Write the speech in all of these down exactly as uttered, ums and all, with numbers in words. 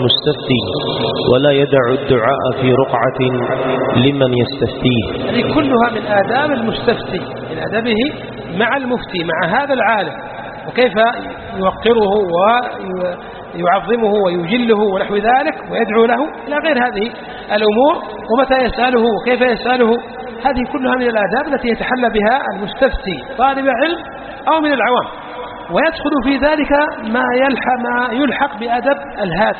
المستفتي ولا يدع الدعاء في رقعة لمن يستفتيه. هذه كلها من آداب المستفتي، من آدابه مع المفتي، مع هذا العالم، وكيف يوقره ويعظمه ويجله ونحو ذلك ويدعو له إلى غير هذه الأمور، ومتى يسأله وكيف يسأله. هذه كلها من الآداب التي يتحلى بها المستفتي طالب علم أو من العوام. ويدخل في ذلك ما يلحق, ما يلحق بأدب الهاتف.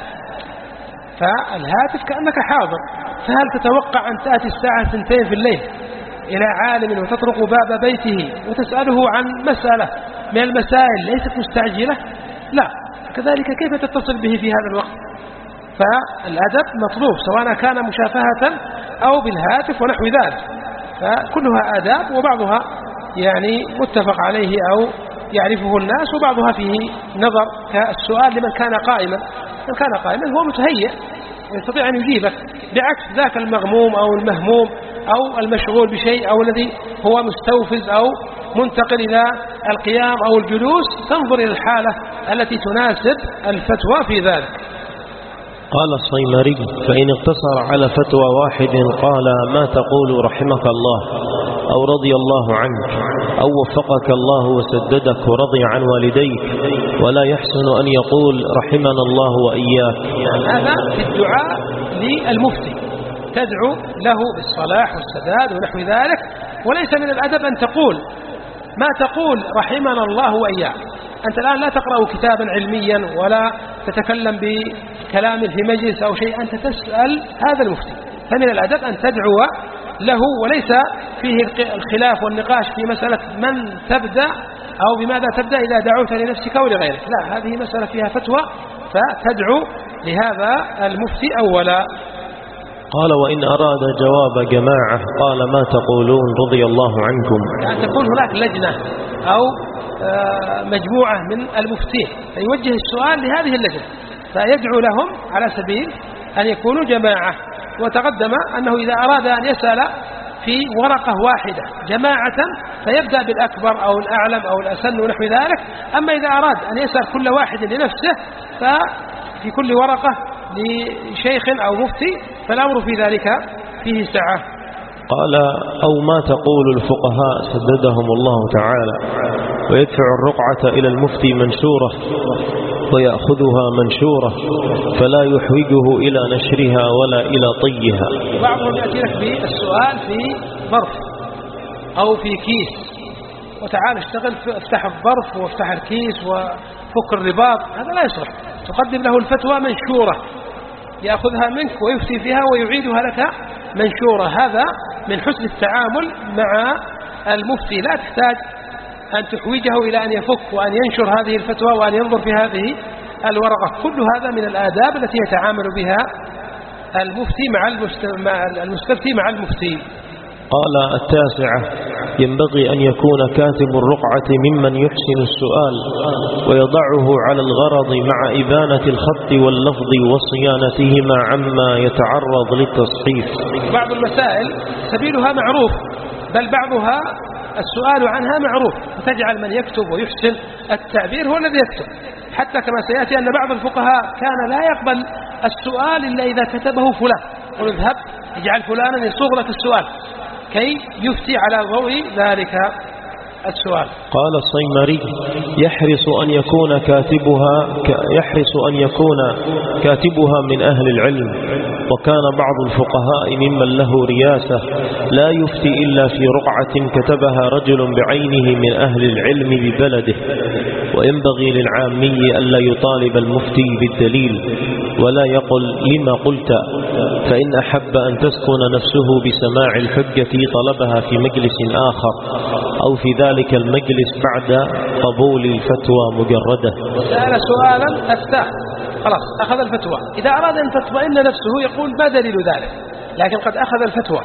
فالهاتف كأنك حاضر، فهل تتوقع أن تأتي الساعة سنتين في الليل إلى عالم وتطرق باب بيته وتسأله عن مسألة من المسائل ليست مستعجلة؟ لا. كذلك كيف تتصل به في هذا الوقت؟ فالأدب مطلوب سواء كان مشافهة أو بالهاتف ونحو ذلك. فكلها آداب، وبعضها يعني متفق عليه أو يعرفه الناس، وبعضها فيه نظر، كالسؤال لمن كان قائما. من كان قائما هو متهيئ ويستطيع أن يجيبك، بعكس ذاك المغموم أو المهموم أو المشغول بشيء أو الذي هو مستوفز أو منتقل إلى القيام أو الجلوس. تنظر إلى الحالة التي تناسب الفتوى في ذلك. قال الصيمري: فإن اقتصر على فتوى واحد قال ما تقول رحمك الله أو رضي الله عنك أو وفقك الله وسددك ورضي عن والديك، ولا يحسن أن يقول رحمنا الله وإياك. هذا في الدعاء للمفتي، تدعو له بالصلاح والسداد ونحو ذلك، وليس من الأدب أن تقول ما تقول رحمنا الله وإياك. أنت الآن لا تقرأ كتابا علميا ولا تتكلم بكلام في مجلس أو شيء، أنت تسأل هذا المفتي. فمن الأدب أن تدعو له، وليس فيه الخلاف والنقاش في مسألة من تبدأ أو بماذا تبدأ إذا دعوت لنفسك أو لغيرك. لا، هذه مسألة فيها فتوى، فتدعو لهذا المفتي أولا. قال: وإن أراد جواب جماعة قال ما تقولون رضي الله عنكم. يعني تكون هناك لجنة أو مجموعة من المفتين فيوجه السؤال لهذه اللجنة، فيدعو لهم على سبيل أن يكونوا جماعة. وتقدم أنه إذا أراد أن يسأل في ورقة واحدة جماعة فيبدأ بالأكبر أو الأعلم أو الأسن ونحو ذلك. أما إذا أراد أن يسأل كل واحد لنفسه ففي كل ورقة لشيخ أو مفتي، فالأمر في ذلك فيه سعة. قال: أو ما تقول الفقهاء سددهم الله تعالى، ويدفع الرقعة إلى المفتي منشورة ويأخذها منشورة، فلا يحوجه إلى نشرها ولا إلى طيها. بعضهم يأتي لك بالسؤال في ظرف أو في كيس، وتعال اشتغل، افتح الظرف وافتح الكيس وفك الرباط، هذا لا يصلح. تقدم له الفتوى منشورة يأخذها منك ويفتي فيها ويعيدها لك منشورة. هذا من حسن التعامل مع المفتي، لا تحتاج أن تحويجه إلى أن يفك وأن ينشر هذه الفتوى وأن ينظر في هذه الورقة. كل هذا من الآداب التي يتعامل بها المفتي مع المستفتي مع المفتي. قال: التاسعة: ينبغي أن يكون كاتب الرقعة ممن يحسن السؤال ويضعه على الغرض مع إبانة الخط واللفظ وصيانتهما عما يتعرض للتصحيف. بعض المسائل سبيلها معروف، بل بعضها السؤال عنها معروف، فتجعل من يكتب ويحسن التعبير هو الذي يكتب. حتى كما سيأتي أن بعض الفقهاء كان لا يقبل السؤال إلا إذا كتبه فلان، قل اذهب اجعل فلانا يصوغ لك السؤال كي يفتي على ضوء ذلك السؤال. قال الصيمري: يحرص أن يكون كاتبها يحرص أن يكون كاتبها من أهل العلم. وكان بعض الفقهاء ممن له رياسة لا يفتي إلا في رقعة كتبها رجل بعينه من أهل العلم ببلده. وينبغي للعامي ألا يطالب المفتي بالدليل ولا يقل لما قلت، فإن أحب أن تسكن نفسه بسماع الحجة طلبها في مجلس آخر أو في ذلك المجلس بعد قبول الفتوى مجردة. سأل سؤالا أفتاه، خلاص أخذ الفتوى. إذا أراد أن تطمئن نفسه يقول ما دليل ذلك، لكن قد أخذ الفتوى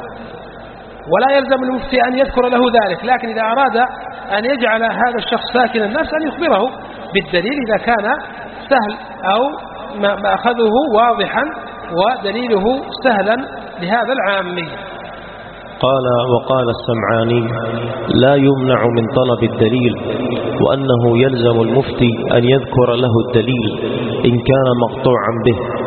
ولا يلزم المفتي أن يذكر له ذلك. لكن إذا أراد أن يجعل هذا الشخص ساكن النفس أن يخبره بالدليل إذا كان سهل أو ما أخذه واضحا ودليله سهلا لهذا العامي. قال: وقال السمعاني: لا يمنع من طلب الدليل، وأنه يلزم المفتي أن يذكر له الدليل إن كان مقطوعا به،